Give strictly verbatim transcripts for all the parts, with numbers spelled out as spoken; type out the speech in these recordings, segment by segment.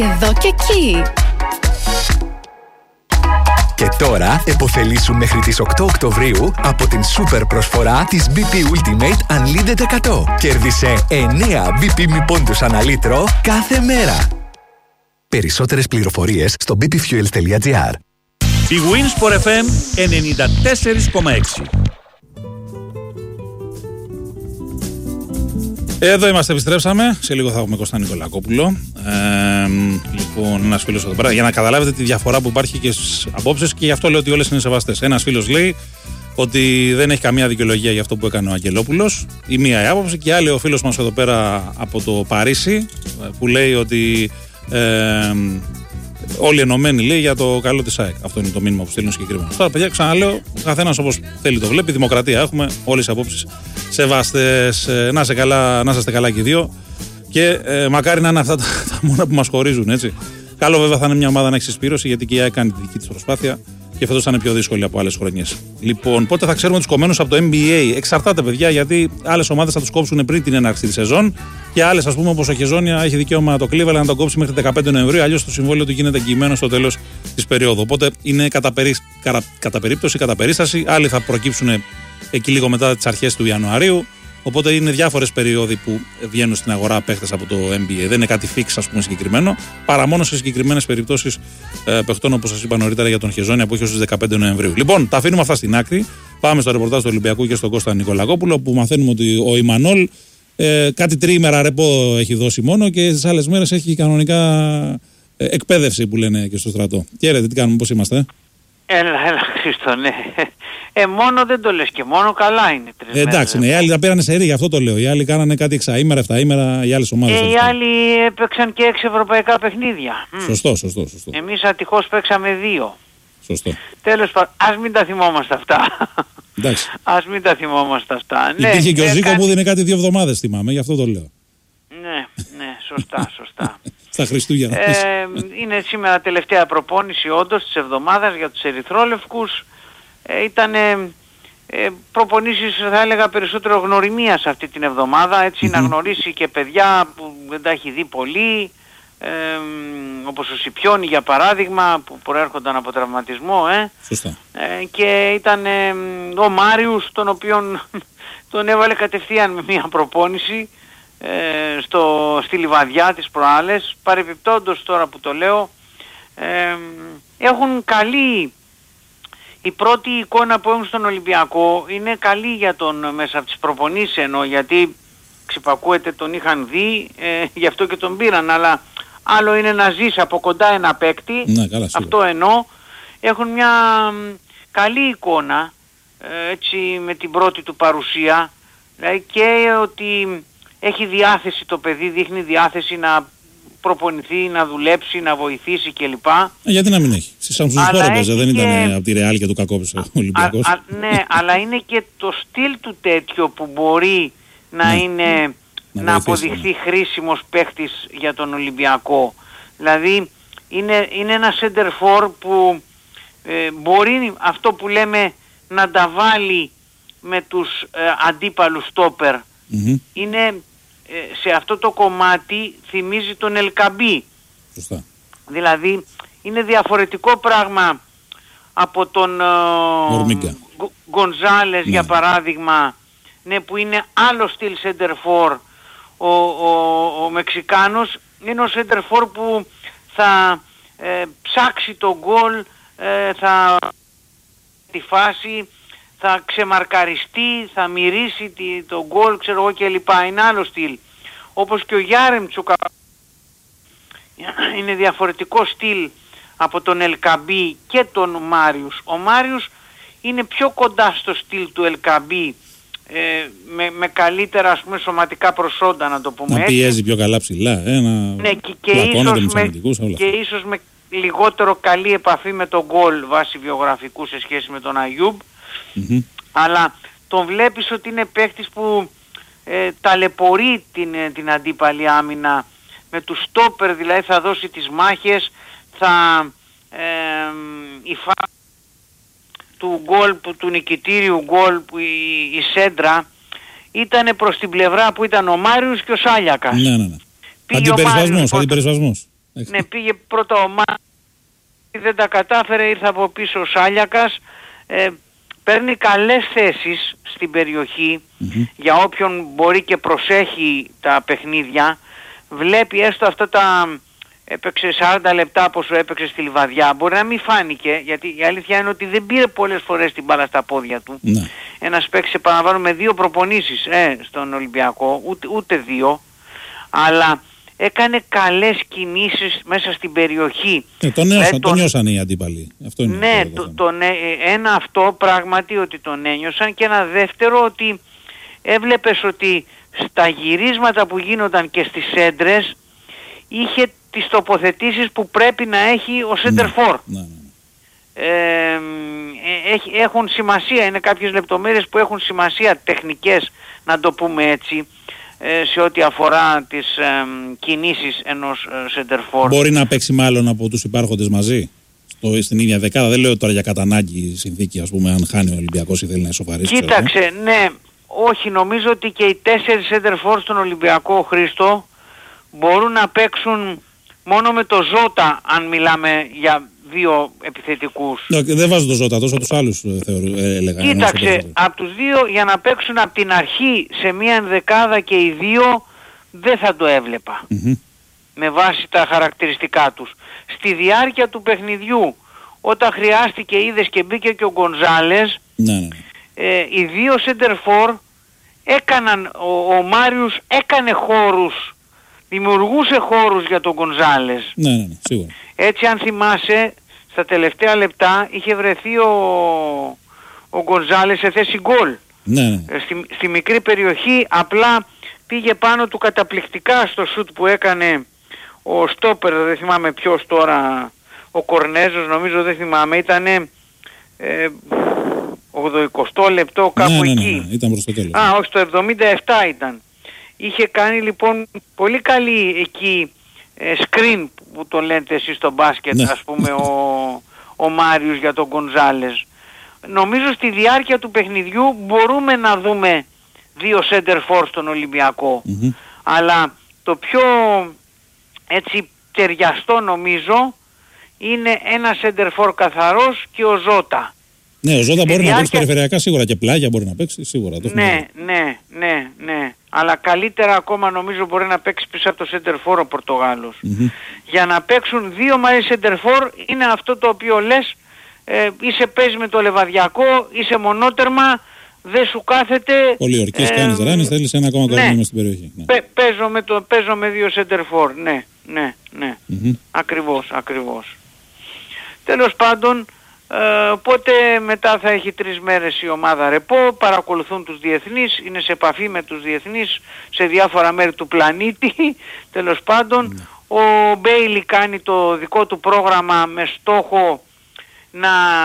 Εδώ και εκεί. Και τώρα επωφελήσου μέχρι τις οκτώ Οκτωβρίου από την σούπερ προσφορά της μπι πι Ultimate Unlimited εκατό. Κέρδισε εννέα μπι πι μη πόντους ανά λίτρο κάθε μέρα. Περισσότερες πληροφορίες στο μπι πι fuels τελεία τζι άρ. Η Winsport εφ εμ ενενήντα τέσσερα κόμμα έξι. Εδώ είμαστε, επιστρέψαμε. Σε λίγο θα έχουμε Κώστα Νικολακόπουλο. Ε, λοιπόν, ένας φίλος εδώ πέρα, για να καταλάβετε τη διαφορά που υπάρχει και στις απόψεις, και γι' αυτό λέω ότι όλες είναι σεβαστές. Ένας φίλος λέει ότι δεν έχει καμία δικαιολογία για αυτό που έκανε ο Αγγελόπουλος. Η μία η άποψη, και άλλη ο φίλος μας εδώ πέρα από το Παρίσι, που λέει ότι ε, όλοι ενωμένοι, λέει, για το καλό της ΑΕΚ. Αυτό είναι το μήνυμα που στέλνουν συγκεκριμένα. Τώρα, παιδιά, ξαναλέω, ο καθένας όπως θέλει το βλέπει. Δημοκρατία έχουμε, όλες οι απόψεις σεβάστες. Να είστε καλά, να είστε καλά και οι δύο. Και ε, μακάρι να είναι αυτά τα, τα μόνα που μας χωρίζουν, έτσι. Καλό, βέβαια, θα είναι μια ομάδα να έχει συσπήρωση, γιατί και η ΑΕΚ κάνει τη δική της προσπάθεια και φέτος θα είναι πιο δύσκολη από άλλες χρονιές. Λοιπόν, πότε θα ξέρουμε τους κομμένους από το N B A? Εξαρτάται, παιδιά, γιατί άλλες ομάδες θα τους κόψουν πριν την έναρξη της σεζόν και άλλες, ας πούμε, όπως ο Χεζόνια, έχει δικαίωμα το Cleveland να τον κόψει μέχρι δεκαπέντε Νοεμβρίου. Αλλιώς το συμβόλαιο του γίνεται εγγυημένο στο τέλος της περίοδου. Οπότε είναι κατά, περί... κατά... κατά περίπτωση, κατά περίσταση. Άλλοι θα προκύψουν εκεί λίγο μετά τις αρχές του Ιανουαρίου. Οπότε είναι διάφορες περίοδοι που βγαίνουν στην αγορά παίχτες από το N B A. Δεν είναι κάτι fix, ας πούμε, συγκεκριμένο, παρά μόνο σε συγκεκριμένες περιπτώσεις ε, παιχτών, όπως σας είπα νωρίτερα για τον Χεζόνια, που έχει ως τις δεκαπέντε Νοεμβρίου. Λοιπόν, τα αφήνουμε αυτά στην άκρη. Πάμε στο ρεπορτάζ του Ολυμπιακού και στον Κώστα Νικολακόπουλο, που μαθαίνουμε ότι ο Ιμανόλ ε, κάτι τριήμερα ρεπό έχει δώσει μόνο και στις άλλες μέρες έχει κανονικά ε, εκπαίδευση, που λένε και στο στρατό. Χαίρετε, τι κάνουμε, πώς είμαστε? Έλα, έλα, Χρήστο, ναι. Ε, μόνο δεν το λες και μόνο, καλά είναι. Ε, εντάξει, ναι, οι άλλοι τα πήρανε σε ρί, γι' αυτό το λέω. Οι άλλοι κάνανε κάτι εξαήμερα, εφταήμερα, οι άλλες ομάδες. Και οι άλλοι έπαιξαν και έξι ευρωπαϊκά παιχνίδια. Σωστό, σωστό, σωστό. Εμείς ατυχώς παίξαμε δύο. Σωστό. Τέλος πάντων, ας μην τα θυμόμαστε αυτά. Εντάξει. Ας μην τα θυμόμαστε αυτά. Υπήρχε ναι, και ο Ζήκο κα... που δίνει κάτι δύο εβδομάδες, θυμάμαι, γι' αυτό το λέω. Ναι, ναι, σωστά, σωστά. Στα Χριστούγεννα. Ε, είναι σήμερα τελευταία προπόνηση όντως της εβδομάδας για τους ερυθρόλευκους. Ε, ήταν ε, προπονήσεις, θα έλεγα, περισσότερο γνωριμίας αυτή την εβδομάδα, έτσι, mm-hmm. να γνωρίσει και παιδιά που δεν τα έχει δει πολύ, ε, όπως ο Σιπιόνι για παράδειγμα, που προέρχονταν από τραυματισμό, ε, Σωστά. Ε, και ήταν ε, ο Μάριους, τον οποίον τον έβαλε κατευθείαν με μια προπόνηση ε, στο, στη Λιβαδιά τις προάλλες. Παρεπιπτόντως, τώρα που το λέω, ε, έχουν καλή, η πρώτη εικόνα που έχουν στον Ολυμπιακό είναι καλή για τον, μέσα από τις προπονήσεις εννοώ, γιατί ξυπακούεται, τον είχαν δει, ε, γι' αυτό και τον πήραν, αλλά άλλο είναι να ζεις από κοντά ένα παίκτη, ναι, καλά, αυτό εννοώ. Έχουν μια καλή εικόνα, ε, έτσι, με την πρώτη του παρουσία, δηλαδή, και ότι έχει διάθεση το παιδί, δείχνει διάθεση να προπονηθεί, να δουλέψει, να βοηθήσει κλπ. Ε, γιατί να μην έχει. Στη Σαμσουνσπόρ έπαιζε, δεν ήταν και... από τη Ρεάλ και του Κακόπης ο Ολυμπιακός. Α, α, ναι, αλλά είναι και το στυλ του τέτοιο που μπορεί να, ναι, είναι, να, να αποδειχθεί ναι. χρήσιμος παίχτης για τον Ολυμπιακό. Δηλαδή είναι, είναι ένα center for που ε, μπορεί αυτό που λέμε να τα βάλει με τους ε, αντίπαλους στόπερ. Mm-hmm. Είναι σε αυτό το κομμάτι θυμίζει τον Ελκαμπή. Σωστά. Δηλαδή είναι διαφορετικό πράγμα από τον Γκο, Γκονζάλες, ναι, για παράδειγμα, ναι, που είναι άλλο στυλ center for. Ο, ο, ο Μεξικάνος είναι ο center for που θα ε, ψάξει το γκολ, ε, θα τη φάση, θα ξεμαρκαριστεί, θα μυρίσει το γκολ, ξέρω εγώ, και λοιπά. Είναι άλλο στυλ. Όπως και ο Γιάρεμτσουκ είναι διαφορετικό στυλ από τον Ελκαμπή και τον Μάριους. Ο Μάριους είναι πιο κοντά στο στυλ του Ελκαμπή, ε, με, με καλύτερα, ας πούμε, σωματικά προσόντα, να το πούμε να έτσι. Να πιέζει πιο καλά ψηλά, ε, να ναι, και, και, ίσως με, και ίσως με λιγότερο καλή επαφή με τον γκολ βάσει βιογραφικού σε σχέση με τον Αγιούμπ. Mm-hmm. Αλλά τον βλέπεις ότι είναι παίκτης που ε, ταλαιπωρεί την, την αντίπαλη άμυνα με τους στόπερ, δηλαδή θα δώσει τις μάχες, θα ε, η φάση του γκολ, του νικητήριου γκολ, που η, η σέντρα ήταν προς την πλευρά που ήταν ο Μάριος και ο Σάλιακας. Ναι, ναι, ναι. Αντιπερισβασμός, αντιπερισβασμός. Ναι, πήγε πρώτα ο Μάριος, δεν τα κατάφερε, ήρθε από πίσω ο Σάλιακας. Ε, παίρνει καλές θέσεις στην περιοχή, mm-hmm. για όποιον μπορεί και προσέχει τα παιχνίδια. Βλέπει έστω αυτά τα... έπαιξε σαράντα λεπτά όπως σου έπαιξε στη Λιβαδιά. Μπορεί να μην φάνηκε, γιατί η αλήθεια είναι ότι δεν πήρε πολλές φορές την μπάλα στα πόδια του. Ναι. Ένας παίκτης, επαναλαμβάνω, με δύο προπονήσεις ε, στον Ολυμπιακό, ούτε, ούτε δύο, αλλά έκανε καλές κινήσεις μέσα στην περιοχή. Ε, τον νιώσαν, τον... νιώσαν οι αντίπαλοι. Αυτό είναι ναι, το, το, το, ένα αυτό πράγματι ότι τον ένιωσαν, και ένα δεύτερο ότι έβλεπες ότι στα γυρίσματα που γίνονταν και στις έντρες είχε τις τοποθετήσεις που πρέπει να έχει ο σέντερφορ. Ναι, ναι, ναι. ε, ε, έχουν σημασία, είναι κάποιες λεπτομέρειες που έχουν σημασία, τεχνικές να το πούμε έτσι, ε, σε ό,τι αφορά τις ε, κινήσεις ενός σέντερφορ. Μπορεί να παίξει μάλλον από τους υπάρχοντες μαζί στο, στην ίδια δεκάδα? Δεν λέω τώρα για κατά ανάγκη συνθήκη, ας πούμε, αν χάνει ο Ολυμπιακός ή θέλει να ισοφαρίσει. Κοίταξε, ξέρω. ναι, όχι, νομίζω ότι και οι τέσσερις σέντερφορ στον Ολυμπιακό, Χρήστο, μπορούν να παίξουν μόνο με το Ζώτα, αν μιλάμε για δύο επιθετικούς. Ναι, δεν βάζω το Ζώτα, τόσο τους άλλους θεωρώ, έλεγα. Κοίταξε, από τους δύο για να παίξουν από την αρχή σε μία ενδεκάδα και οι δύο δεν θα το έβλεπα. Mm-hmm. Με βάση τα χαρακτηριστικά τους. Στη διάρκεια του παιχνιδιού, όταν χρειάστηκε, είδες και μπήκε και ο Γκονζάλες, ναι, ναι. Ε, οι δύο σέντερφορ έκαναν, ο, ο Μάριος έκανε χώρους, δημιουργούσε χώρους για τον Γκονζάλες. Ναι, ναι, ναι, σίγουρα. Έτσι, αν θυμάσαι, στα τελευταία λεπτά είχε βρεθεί ο, ο Γκονζάλες σε θέση γκολ. Ναι, ναι. Στη, στη μικρή περιοχή, απλά πήγε πάνω του καταπληκτικά στο σουτ που έκανε ο στόπερ, δεν θυμάμαι ποιος τώρα, ο Κορνέζος νομίζω, δεν θυμάμαι, ήτανε ε, ογδοηκοστό λεπτό κάπου, ναι, ναι, ναι, εκεί. Ναι, ήταν προς το τέλος. Α, όχι, το εβδομήντα επτά ήταν. Είχε κάνει λοιπόν πολύ καλή εκεί ε, screen που το λέτε εσείς στο μπάσκετ, ναι. Ας πούμε ο, ο Μάριος για τον Γκονζάλες. Νομίζω στη διάρκεια του παιχνιδιού μπορούμε να δούμε δύο center for στον Ολυμπιακό. Mm-hmm. Αλλά το πιο έτσι ταιριαστό νομίζω είναι ένα center for καθαρός και ο Ζώτα. Ναι, ο Ζώτα μπορεί διάρκεια... να παίξει περιφερειακά σίγουρα, και πλάγια μπορεί να παίξει σίγουρα. Το ναι, ναι, ναι, ναι. Αλλά καλύτερα ακόμα νομίζω μπορεί να παίξει πίσω από το center for ο Πορτογάλος. Mm-hmm. Για να παίξουν δύο μαζί center for είναι αυτό το οποίο λες, ε, είσαι παίζει με το Λεβαδιακό, είσαι μονότερμα, δεν σου κάθεται. Πολιορκές ε, κάνεις, ράνεις, θέλεις ένα ακόμα κορμί μες στην περιοχή. Ναι. Πε, παίζω, με το, παίζω με δύο center for, ναι, ναι, ναι. Mm-hmm. Ακριβώς, ακριβώς. Τέλος πάντων, ε, οπότε μετά θα έχει τρεις μέρες η ομάδα ρεπό, παρακολουθούν τους διεθνείς, είναι σε επαφή με τους διεθνείς σε διάφορα μέρη του πλανήτη. Τέλος πάντων, mm. ο Μπέιλι κάνει το δικό του πρόγραμμα με στόχο να,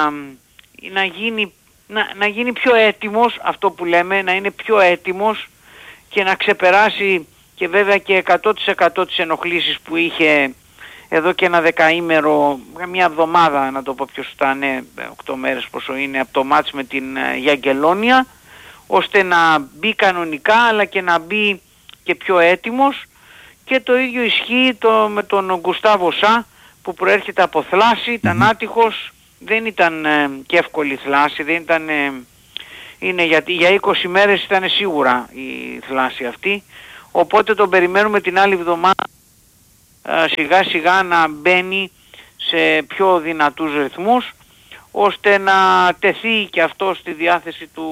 να, γίνει, να, να γίνει πιο έτοιμος, αυτό που λέμε, να είναι πιο έτοιμος και να ξεπεράσει και βέβαια και εκατό τοις εκατό τις ενοχλήσεις που είχε εδώ και ένα δεκαήμερο, μια εβδομάδα να το πω πιο σωστά, ναι, οκτώ μέρες πόσο είναι, από το μάτς με την Γιαγκελόνια, ώστε να μπει κανονικά αλλά και να μπει και πιο έτοιμος. Και το ίδιο ισχύει το, με τον Γκουστάβο Σα, που προέρχεται από θλάση, ήταν mm-hmm. άτυχος, δεν ήταν ε, και εύκολη θλάση, δεν ήταν, ε, είναι γιατί για είκοσι μέρες ήταν σίγουρα η θλάση αυτή, οπότε τον περιμένουμε την άλλη εβδομάδα σιγά σιγά να μπαίνει σε πιο δυνατούς ρυθμούς, ώστε να τεθεί και αυτό στη διάθεση του,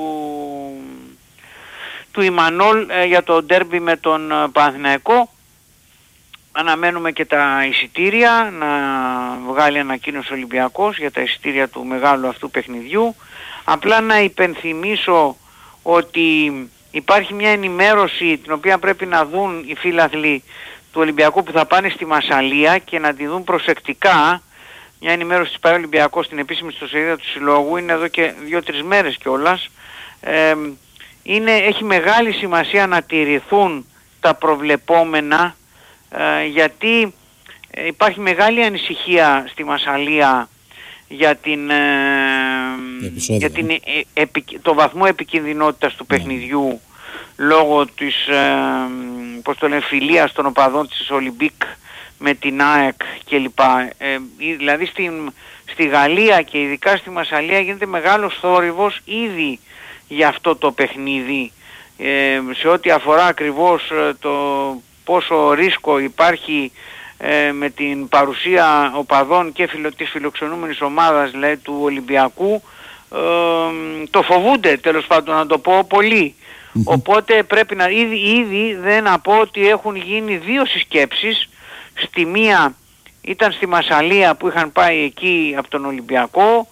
του Ιμανόλ ε, για το ντέρμπι με τον Παναθηναϊκό. Αναμένουμε και τα εισιτήρια, να βγάλει ανακοίνωση Ολυμπιακός για τα εισιτήρια του μεγάλου αυτού παιχνιδιού. Απλά να υπενθυμίσω ότι υπάρχει μια ενημέρωση την οποία πρέπει να δουν οι φίλαθλοι του Ολυμπιακού που θα πάνε στη Μασσαλία και να τη δουν προσεκτικά. Μια ενημέρωση της ΠΑΕ Ολυμπιακός στην επίσημη ιστοσελίδα του Συλλόγου, είναι εδώ και δύο-τρεις μέρες κιόλας. Ε, είναι, έχει μεγάλη σημασία να τηρηθούν τα προβλεπόμενα, ε, γιατί ε, υπάρχει μεγάλη ανησυχία στη Μασσαλία για, την, ε, για την, ε, επι, το βαθμό επικινδυνότητας του παιχνιδιού λόγω της ε, πώς το λένε, φιλίας των οπαδών της Ολυμπίκ με την ΑΕΚ κλπ. Ε, δηλαδή στη, στη Γαλλία και ειδικά στη Μασσαλία γίνεται μεγάλος θόρυβος ήδη για αυτό το παιχνίδι, ε, σε ό,τι αφορά ακριβώς το πόσο ρίσκο υπάρχει ε, με την παρουσία οπαδών και φιλο, της φιλοξενούμενης ομάδας, δηλαδή του Ολυμπιακού. Ε, το φοβούνται, τέλος πάντων, να το πω, πολύ. Mm-hmm. Οπότε πρέπει να ήδη, ήδη δεν να πω ότι έχουν γίνει δύο συσκέψεις. Στη μία ήταν στη Μασσαλία που είχαν πάει εκεί από τον Ολυμπιακό,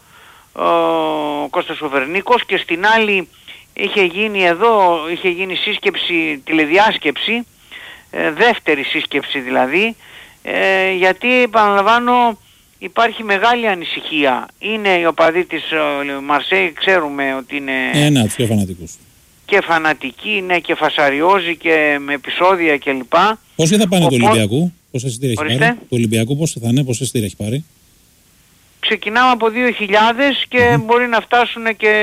ο Κώστας ο Βερνίκος, και στην άλλη είχε γίνει εδώ, είχε γίνει σύσκεψη, τηλεδιάσκεψη, ε, δεύτερη σύσκεψη δηλαδή, ε, γιατί επαναλαμβάνω υπάρχει μεγάλη ανησυχία. Είναι οι οπαδοί της ε, Μαρσέη, ξέρουμε ότι είναι ένα από τους πιο φανατικούς. Και φανατικοί, είναι και φασαριόζοι και με επεισόδια κλπ. Πόσοι θα πάνε του Ολυμπιακού, πόσα εισιτήρια έχει πάρει? Του Ολυμπιακού πόσοι θα είναι, πόσα εισιτήρια έχει πάρει? Ξεκινάμε από δύο χιλιάδες και mm-hmm. μπορεί να φτάσουν και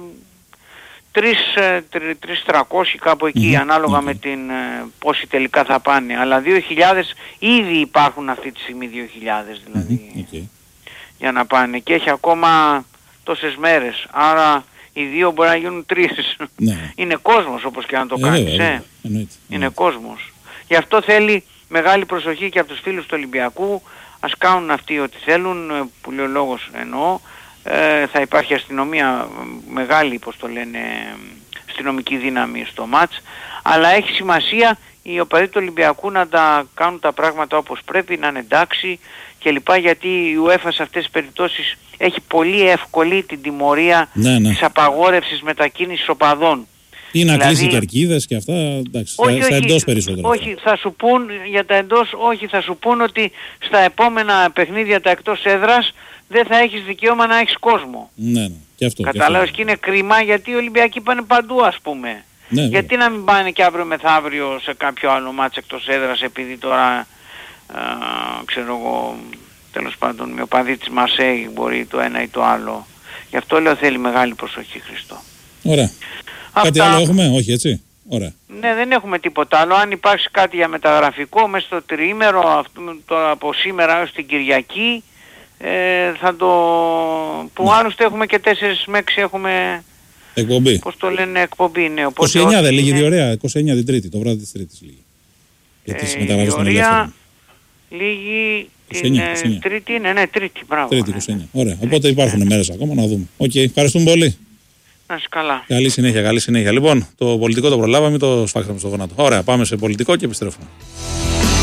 τρεις χιλιάδες τριακόσιοι κάπου εκεί, mm-hmm. ανάλογα okay. με την πόσοι τελικά θα πάνε. Αλλά δύο χιλιάδες ήδη υπάρχουν αυτή τη στιγμή, δύο χιλιάδες δηλαδή, mm-hmm. okay. για να πάνε, και έχει ακόμα τόσες μέρες. Άρα οι δύο μπορεί να γίνουν τρεις. Ναι. Είναι κόσμος όπως και να το ε, κάνεις. Ε, ε. Είναι ναι. κόσμος. Γι' αυτό θέλει μεγάλη προσοχή και από τους φίλους του Ολυμπιακού. Ας κάνουν αυτοί ό,τι θέλουν, που λέει ο λόγος εννοώ. Ε, θα υπάρχει αστυνομία μεγάλη, πώς το λένε, αστυνομική δύναμη στο μάτς. Αλλά έχει σημασία οι οπαδοί του Ολυμπιακού να τα κάνουν τα πράγματα όπως πρέπει, να είναι εντάξει κλπ. Γιατί η UEFA σε αυτές τις περιπτώσεις έχει πολύ εύκολη την τιμωρία ναι, ναι. της απαγόρευσης μετακίνησης οπαδών. Ή να δηλαδή, κλείσει κερκίδες και αυτά, εντάξει, όχι, στα, στα όχι, εντός περισσότερο. Όχι, θα σου πούν για τα εντός, όχι, θα σου πούν ότι στα επόμενα παιχνίδια τα εκτός έδρας δεν θα έχεις δικαίωμα να έχεις κόσμο. Ναι, ναι, και αυτό. Κατάλαβες, και είναι κρίμα, γιατί οι Ολυμπιακοί πάνε παντού, ας πούμε. Ναι, γιατί ναι. να μην πάνε και αύριο μεθαύριο σε κάποιο άλλο μάτς εκτός έδρας, επειδή τώρα, α, ξέρω εγώ, τέλος πάντων, με οπαδί της Μαρσέη μπορεί το ένα ή το άλλο. Γι' αυτό λέω θέλει μεγάλη προσοχή, Χριστό. Ωραία. Αυτά... Κάτι άλλο έχουμε, όχι έτσι? Ωραία. Ναι, δεν έχουμε τίποτα άλλο. Αν υπάρξει κάτι για μεταγραφικό μέσα στο τριήμερο, αυτό, το, από σήμερα έως την Κυριακή, ε, θα το... που ναι. άλλωστε έχουμε και τέσσερις με έξι έχουμε... Εκπομπή. Πώς το λένε, εκπομπή, ναι. Οπότε είκοσι εννιά δεν λύγει διορία, είκοσι εννιά την Τρίτη, το βράδυ της Τρίτης λύγει. Για τις μεταγραφές των ελεύθερων. Λίγη την ε, Τρίτη, ναι, ναι, Τρίτη, μπράβο. Τρίτη, είκοσι εννιά. Ναι. Ωραία, οπότε υπάρχουν ναι. μέρες ακόμα να δούμε. Οκ, okay. Ευχαριστούμε πολύ. Να είσαι καλά. Καλή συνέχεια, καλή συνέχεια. Λοιπόν, το πολιτικό το προλάβαμε, το σφάξαμε στο γόνατο. Ωραία, πάμε σε πολιτικό και επιστρέφουμε.